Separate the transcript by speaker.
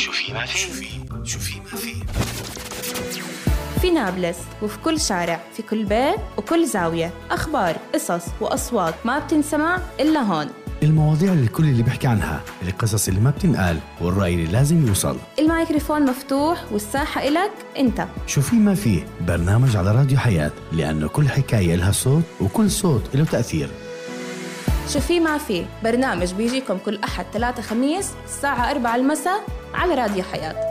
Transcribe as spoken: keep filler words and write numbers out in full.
Speaker 1: شوفي ما في شوفي ما في
Speaker 2: في نابلس وفي كل شارع، في كل بيت وكل زاوية، أخبار، قصص وأصوات ما بتنسمع إلا هون.
Speaker 3: المواضيع اللي الكل اللي بيحكي عنها، القصص اللي ما بتنقال، والرأي اللي لازم يوصل.
Speaker 2: الميكروفون مفتوح والساحة إلك أنت.
Speaker 3: شو في ما فيه، برنامج على راديو حياة، لأنه كل حكاية لها صوت وكل صوت له تأثير.
Speaker 2: شو في ما فيه، برنامج بيجيكم كل أحد ثلاثة خميس الساعة أربعة المساء على راديو حياة.